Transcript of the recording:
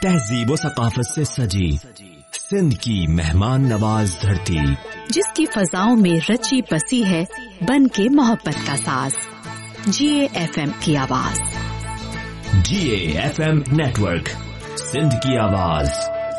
तहजीब व सकाफत से सजी सिंध की मेहमान नवाज धरती, जिसकी फजाओं में रची बसी है बन के मोहब्बत का साज। जिए FM की आवाज। GA FM नेटवर्क, सिंध की आवाज।